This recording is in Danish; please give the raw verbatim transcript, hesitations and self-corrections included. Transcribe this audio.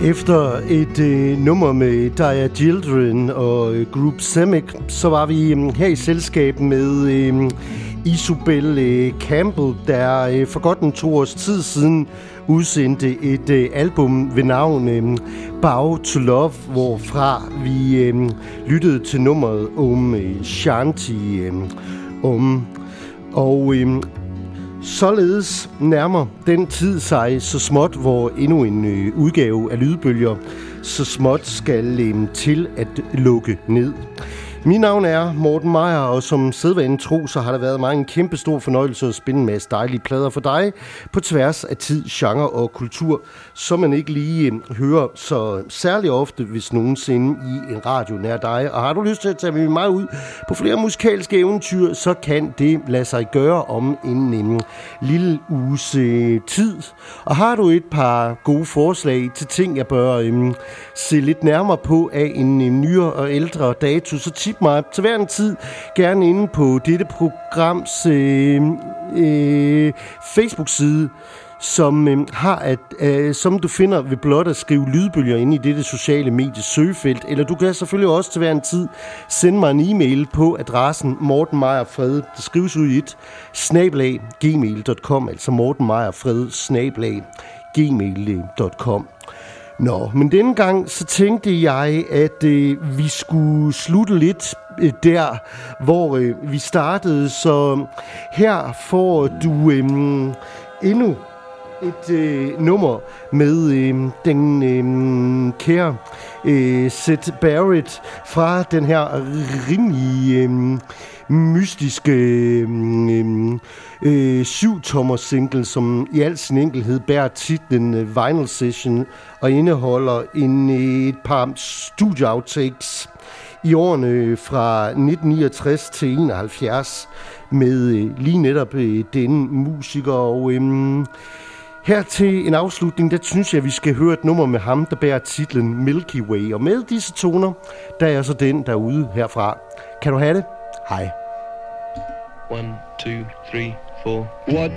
Efter et øh, nummer med Dire Children og øh, Group Semic, så var vi øh, her i selskab med øh, Isobel øh, Campbell, der øh, for godt en to års tid siden udsendte et øh, album ved navn øh, Bow to Love, hvorfra vi øh, lyttede til nummeret om øh, Shanti øh, om. Og øh, således nærmer den tid sig så småt, hvor endnu en øh, udgave af Lydbølger så småt skal øh, til at lukke ned. Mit navn er Morten Meyer, og som sædvanen tro, så har der været mig en kæmpe stor fornøjelse at spinde en masse dejlige plader for dig på tværs af tid, genre og kultur, som man ikke lige øh, hører så særlig ofte, hvis nogensinde i en radio nær dig. Og har du lyst til at tage med mig ud på flere musikalske eventyr, så kan det lade sig gøre om en, en lille uges øh, tid. Og har du et par gode forslag til ting, jeg bør øh, se lidt nærmere på af en øh, nyere og ældre dato, så tip mig til hver en tid gerne inde på dette programs øh, øh, Facebook-side, som øh, har at, øh, som du finder ved blot at skrive Lydbølger inde i dette sociale medie søgefelt, eller du kan selvfølgelig også til hver en tid sende mig en e-mail på adressen Morten Meyer Fred, der skrives ud i et, snabel-a gmail punktum com, altså Morten Meyer Fred, snabel-a gmail punktum com. Nå, men denne gang så tænkte jeg, at øh, vi skulle slutte lidt øh, der, hvor øh, vi startede. Så her får du øh, endnu et øh, nummer med øh, den øh, kære øh, Syd Barrett fra den her rimelig øh, mystiske øh, øh, syv-tommer single, som i al sin enkelhed bærer titlen øh, Vinyl Session og indeholder en, øh, et par studieouttakes i årene fra nitten niogtres til enoghalvfjerds med øh, lige netop øh, denne musiker. Og øh, her til en afslutning, der synes jeg, at vi skal høre et nummer med ham, der bærer titlen Milky Way. Og med disse toner, der er så den derude herfra. Kan du have det? Hej. One, two, three, four. What?